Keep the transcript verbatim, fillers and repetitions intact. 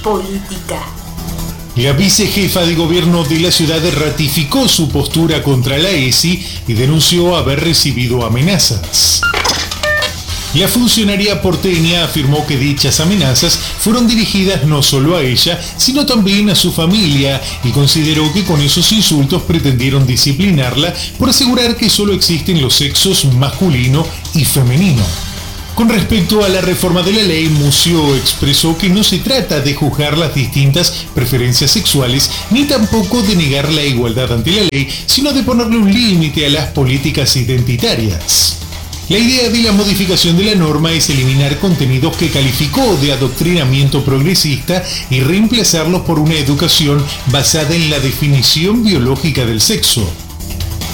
política. La vicejefa de gobierno de la ciudad ratificó su postura contra la E S I y denunció haber recibido amenazas. La funcionaria porteña afirmó que dichas amenazas fueron dirigidas no solo a ella, sino también a su familia, y consideró que con esos insultos pretendieron disciplinarla por asegurar que solo existen los sexos masculino y femenino. Con respecto a la reforma de la ley, Mucio expresó que no se trata de juzgar las distintas preferencias sexuales, ni tampoco de negar la igualdad ante la ley, sino de ponerle un límite a las políticas identitarias. La idea de la modificación de la norma es eliminar contenidos que calificó de adoctrinamiento progresista y reemplazarlos por una educación basada en la definición biológica del sexo.